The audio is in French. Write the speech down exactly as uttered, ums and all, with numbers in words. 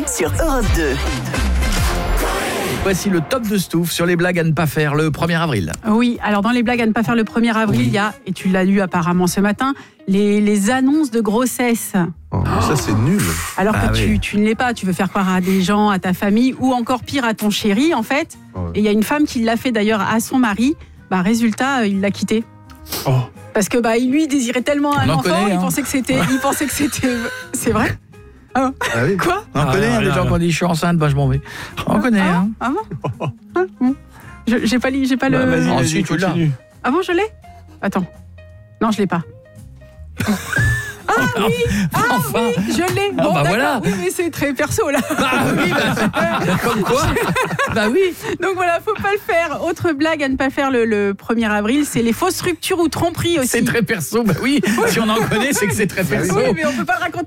sur Europe deux. Voici le top de Stouff sur les blagues à ne pas faire le premier avril. Oui, alors dans les blagues à ne pas faire le premier avril, il oui. y a, et tu l'as lu apparemment ce matin, les, les annonces de grossesse. Oh, ça c'est nul. Alors ah que oui. tu, tu ne l'es pas, tu veux faire croire à des gens, à ta famille, ou encore pire à ton chéri en fait. Ouais. Et il y a une femme qui l'a fait d'ailleurs à son mari, bah, résultat, il l'a quitté. Oh. Parce que bah, lui désirait tellement On un en enfant, connaît, il hein. pensait que c'était... il pensait que c'était... C'est vrai ah. Ah oui. Quoi On Ah, connaît hein, là, des là, gens là. qui ont dit je suis enceinte, bah je m'en vais. On connaît. Ah, Hein. ah bon ah, bon. Je, J'ai pas, lu, j'ai pas Bah, le... vas-y, Ah, vas-y, si, tu l'as. continue. Ah bon, je l'ai Attends. Non, je l'ai pas. Ah oui, ah Enfin. oui, je l'ai. Ah, Bon, bah d'accord. voilà. Oui, mais c'est très perso là. Ah oui, bah, comme quoi. Bah oui. Donc voilà, faut pas le faire. Autre blague à ne pas faire le, le premier avril, c'est les fausses ruptures ou tromperies aussi. C'est très perso. Bah oui. Si on en connaît, c'est que c'est très perso. Oui, mais on peut pas le raconter.